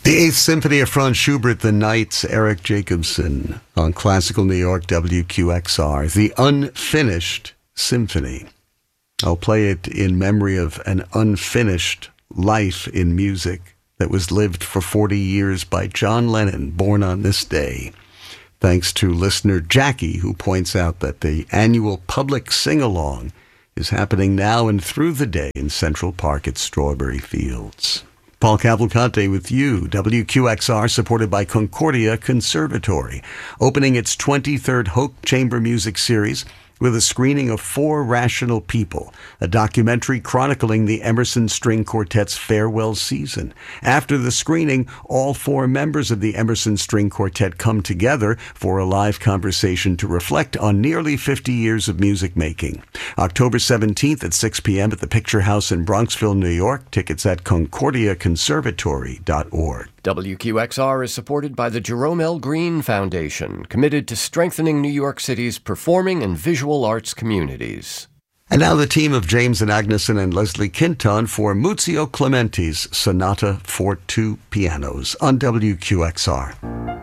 The Eighth Symphony of Franz Schubert, The Nights, Eric Jacobson on Classical New York WQXR, The Unfinished Symphony. I'll play it in memory of an unfinished life in music that was lived for 40 years by John Lennon, born on this day. Thanks to listener Jackie, who points out that the annual public sing-along is happening now and through the day in Central Park at Strawberry Fields. Paul Cavalcante with you, WQXR, supported by Concordia Conservatory, opening its 23rd Hoch Chamber Music Series with a screening of Four Rational People, a documentary chronicling the Emerson String Quartet's farewell season. After the screening, all four members of the Emerson String Quartet come together for a live conversation to reflect on nearly 50 years of music making. October 17th at 6 p.m. at the Picture House in Bronxville, New York. Tickets at concordiaconservatory.org. WQXR is supported by the Jerome L. Green Foundation, committed to strengthening New York City's performing and visual arts communities. And now the team of James and Agneson and Leslie Kinton for Muzio Clementi's Sonata for Two Pianos on WQXR.